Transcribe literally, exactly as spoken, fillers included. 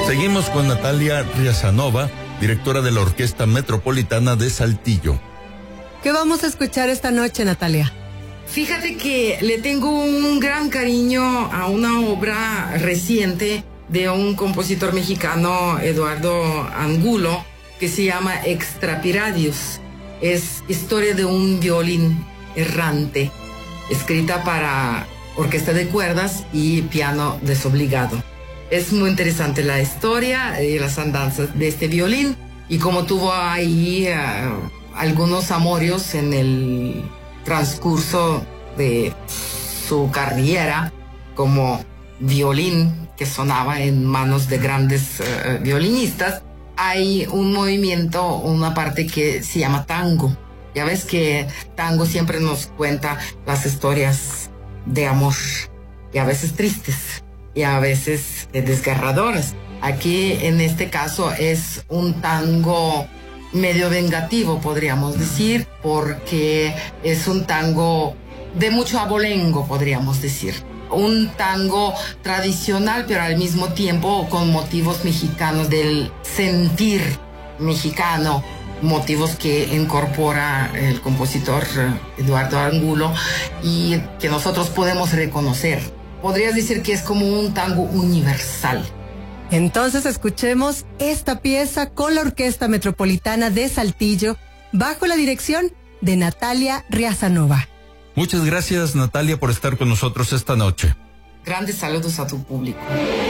Seguimos con Natalia Riazanova, directora de la Orquesta Metropolitana de Saltillo. ¿Qué vamos a escuchar esta noche, Natalia? Fíjate que le tengo un gran cariño a una obra reciente de un compositor mexicano, Eduardo Angulo, que se llama Extrapiradius. Es historia de un violín errante, escrita para orquesta de cuerdas y piano desobligado. Es muy interesante la historia y las andanzas de este violín y cómo tuvo ahí uh, algunos amorios en el transcurso de su carrera como violín que sonaba en manos de grandes uh, violinistas. Hay un movimiento, una parte que se llama tango. Ya ves que tango siempre nos cuenta las historias de amor, y a veces tristes, y a veces desgarradoras. Aquí, en este caso, es un tango medio vengativo, podríamos decir, porque es un tango de mucho abolengo, podríamos decir. Un tango tradicional, pero al mismo tiempo con motivos mexicanos del sentir mexicano, motivos que incorpora el compositor Eduardo Angulo y que nosotros podemos reconocer. Podrías decir que es como un tango universal. Entonces escuchemos esta pieza con la Orquesta Metropolitana de Saltillo bajo la dirección de Natalia Riazanova. Muchas gracias, Natalia, por estar con nosotros esta noche. Grandes saludos a tu público.